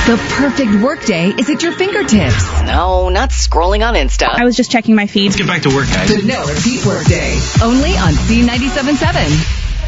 The perfect workday is at your fingertips. No, not scrolling on Insta. I was just checking my feed. Let's get back to work, guys. The No Repeat Workday. Only on C97.7.